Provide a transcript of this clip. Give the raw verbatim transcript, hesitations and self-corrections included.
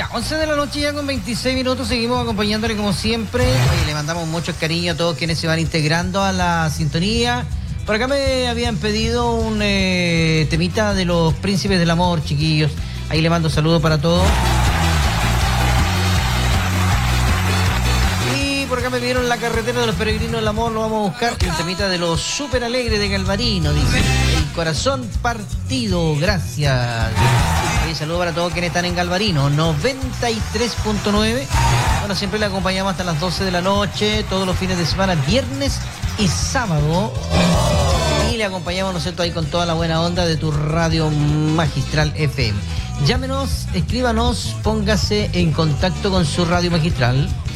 once de la noche ya con veintiséis minutos, seguimos acompañándole como siempre. Oye, le mandamos mucho cariño a todos quienes se van integrando a la sintonía. Por acá me habían pedido un eh, temita de los Príncipes del Amor, chiquillos. Ahí le mando saludos para todos. Y por acá me pidieron La Carretera de los Peregrinos del Amor, lo vamos a buscar. El temita de los Súper Alegres de Galvarino, dice. El corazón partido, gracias. Y saludos para todos quienes están en Galvarino, noventa y tres punto nueve. Bueno, siempre le acompañamos hasta las doce de la noche, todos los fines de semana, viernes y sábado. Y le acompañamos, ¿no es cierto?, ahí con toda la buena onda de tu radio magistral F M. Llámenos, escríbanos, póngase en contacto con su radio magistral.